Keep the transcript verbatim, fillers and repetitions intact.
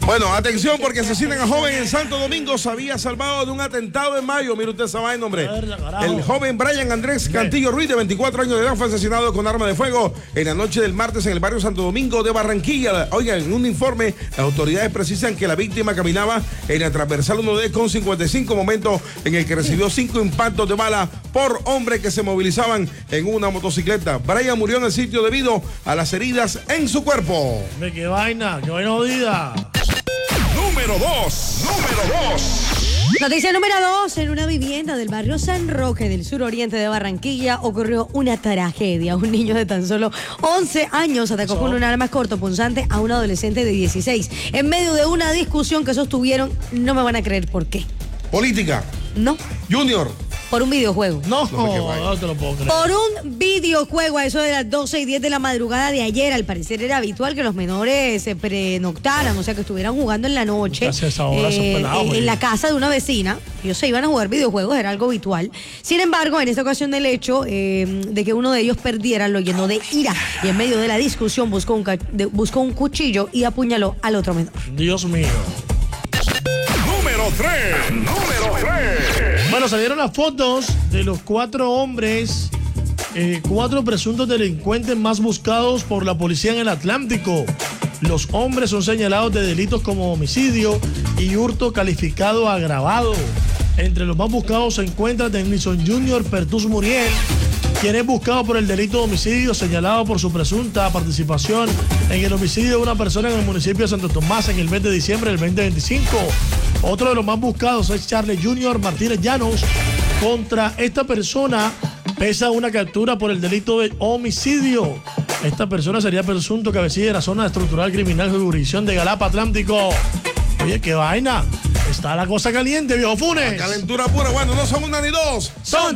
Bueno, atención porque asesinan a joven en Santo Domingo. Se había salvado de un atentado en mayo. Mire usted esa vaina, hombre. El joven Brian Andrés Cantillo Ruiz, de veinticuatro años de edad, fue asesinado con arma de fuego en la noche del martes en el barrio Santo Domingo de Barranquilla. Oigan, en un informe, las autoridades precisan que la víctima caminaba en la transversal uno D con cincuenta y cinco, momento en el que recibió cinco impactos de bala por hombres que se movilizaban en una motocicleta. Brian murió en el sitio debido a las heridas en su cuerpo. ¡Qué vaina! ¡Qué vaina jodida! Número dos. Número dos. Noticia número dos. En una vivienda del barrio San Roque del suroriente de Barranquilla ocurrió una tragedia. Un niño de tan solo once años atacó con un arma cortopunzante a un adolescente de dieciséis en medio de una discusión que sostuvieron. No me van a creer por qué. Política. No. Junior. Por un videojuego. No, no, no te lo puedo creer. Por un videojuego, a eso de las doce y diez de la madrugada de ayer. Al parecer era habitual que los menores se prenoctaran, o sea, que estuvieran jugando en la noche eh, en, en la casa de una vecina. Ellos se iban a jugar videojuegos, era algo habitual. Sin embargo, en esta ocasión del hecho eh, de que uno de ellos perdiera, lo llenó de ira. Y en medio de la discusión buscó un, de, buscó un cuchillo y apuñaló al otro menor. Dios mío. Número tres. Número tres. Bueno, salieron las fotos de los cuatro hombres, eh, cuatro presuntos delincuentes más buscados por la policía en el Atlántico. Los hombres son señalados de delitos como homicidio y hurto calificado agravado. Entre los más buscados se encuentra Denison Junior Pertus Muriel, quien es buscado por el delito de homicidio, señalado por su presunta participación en el homicidio de una persona en el municipio de Santo Tomás en el mes de diciembre del veinte veinticinco. Otro de los más buscados es Charles Junior Martínez Llanos. Contra esta persona pesa una captura por el delito de homicidio. Esta persona sería presunto cabecilla de la zona estructural criminal de jurisdicción de Galapa Atlántico. Oye, qué vaina. Está la cosa caliente, viejo Funes. La calentura pura. Bueno, no son una ni dos. Son